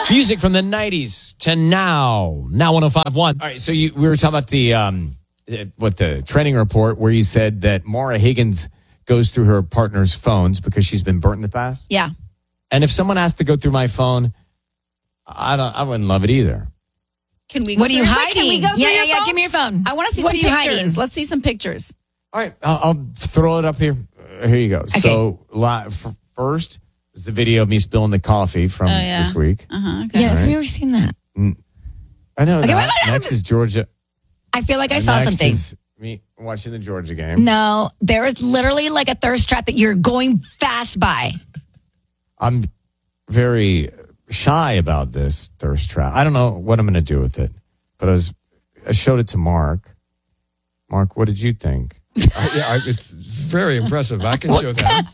Music from the 90s to now 105.1. All right, so we were talking about the trending report where you said that Mara Higgins goes through her partner's phones because she's been burnt in the past. Yeah. And if someone has to go through my phone, I wouldn't love it either. Can we go What are you through hiding? Can we go through your phone? Give me your phone. I want to see What some are you pictures. hiding? Let's see some pictures. All right, I'll throw it up here. Here you go. Okay. So first is the video of me spilling the coffee from this week. Okay. Yeah, have you ever seen that? I know Okay, that. wait. Next is Georgia. I feel like I saw Next something. is me watching the Georgia game. No, there is literally like a thirst trap that you're going fast by. I'm very shy about this thirst trap. I don't know what I'm going to do with it, but I showed it to Mark. Mark, what did you think? It's very impressive. I can show that.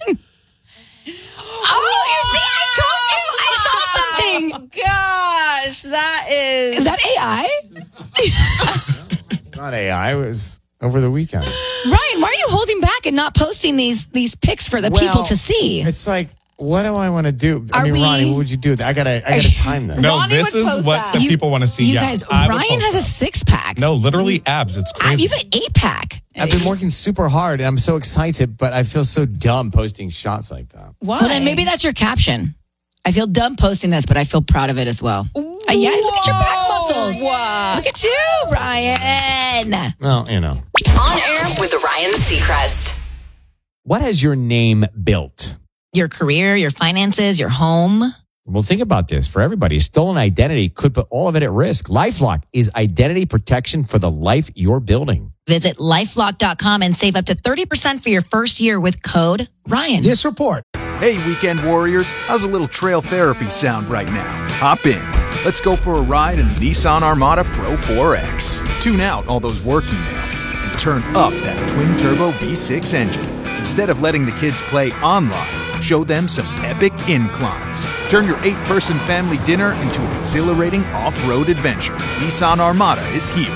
Oh, you see, I told you. I saw something. Oh, gosh, that is... Is that AI? It's not AI. It was over the weekend. Ryan, why are you holding back and not posting these pics for the people to see? It's like, what do I want to do? Are Ronnie, we- what would you do? I gotta time this. No, Ronnie this would is post what that. the people want to see. You Yeah, guys, I would Ryan post has a that. 6-pack. No, literally abs. It's crazy. You have an 8-pack. I've been working super hard, and I'm so excited, but I feel so dumb posting shots like that. Why? Well, then maybe that's your caption. I feel dumb posting this, but I feel proud of it as well. Yeah, look at your back muscles. Wow. Look at you, Ryan. Well, you know. On air with Ryan Seacrest. What has your name built? Your career, your finances, your home. Well, think about this. For everybody, stolen identity could put all of it at risk. LifeLock is identity protection for the life you're building. Visit lifelock.com and save up to 30% for your first year with code Ryan. This report. Hey, weekend warriors, how's a little trail therapy sound right now? Hop in. Let's go for a ride in the Nissan Armada Pro 4X. Tune out all those work emails and turn up that twin-turbo V6 engine. Instead of letting the kids play online, show them some epic inclines. Turn your 8-person family dinner into an exhilarating off-road adventure. Nissan Armada is here.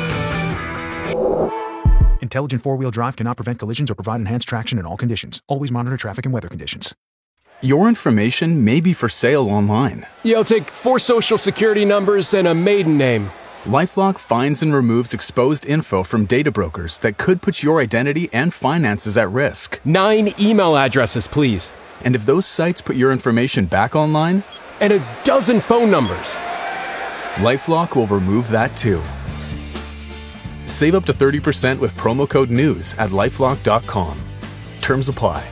Intelligent four-wheel drive cannot prevent collisions or provide enhanced traction in all conditions. Always monitor traffic and weather conditions. Your information may be for sale online. You'll take 4 social security numbers and a maiden name. LifeLock finds and removes exposed info from data brokers that could put your identity and finances at risk. 9 email addresses, please. And if those sites put your information back online, And a dozen phone numbers. LifeLock will remove that too. Save up to 30% with promo code NEWS at lifelock.com. Terms apply.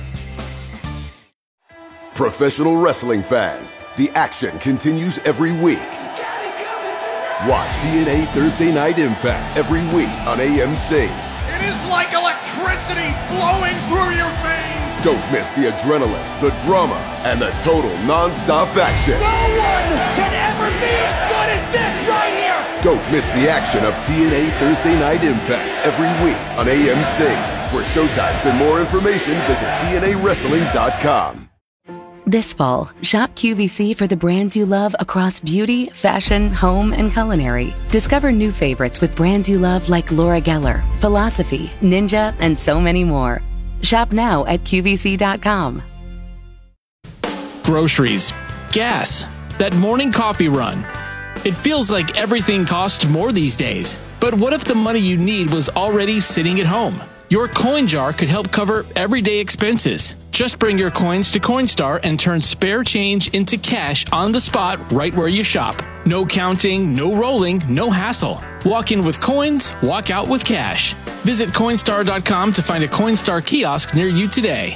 Professional wrestling fans, the action continues every week. Watch TNA Thursday Night Impact every week on AMC. It is like electricity flowing through your veins. Don't miss the adrenaline, the drama, and the total non-stop action. No one can ever be as good as this right here. Don't miss the action of TNA Thursday Night Impact every week on AMC. For showtimes and more information, visit TNAWrestling.com. This fall, shop QVC for the brands you love across beauty, fashion, home, and culinary. Discover new favorites with brands you love like Laura Geller, Philosophy, Ninja, and so many more. Shop now at QVC.com. Groceries, gas, that morning coffee run. It feels like everything costs more these days. But what if the money you need was already sitting at home? Your coin jar could help cover everyday expenses. Just bring your coins to Coinstar and turn spare change into cash on the spot right where you shop. No counting, no rolling, no hassle. Walk in with coins, walk out with cash. Visit Coinstar.com to find a Coinstar kiosk near you today.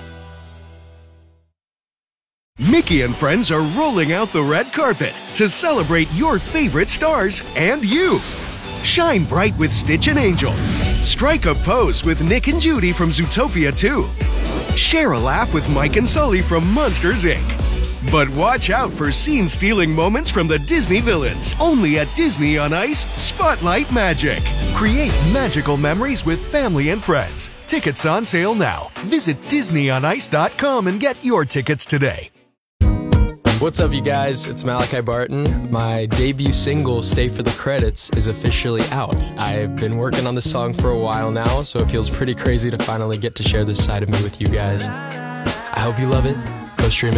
Mickey and friends are rolling out the red carpet to celebrate your favorite stars and you. Shine bright with Stitch and Angel. Strike a pose with Nick and Judy from Zootopia 2. Share a laugh with Mike and Sully from Monsters, Inc. But watch out for scene-stealing moments from the Disney villains. Only at Disney on Ice, Spotlight Magic. Create magical memories with family and friends. Tickets on sale now. Visit DisneyOnIce.com and get your tickets today. What's up, you guys? It's Malachi Barton. My debut single, Stay for the Credits, is officially out. I've been working on this song for a while now, so it feels pretty crazy to finally get to share this side of me with you guys. I hope you love it. Go stream it.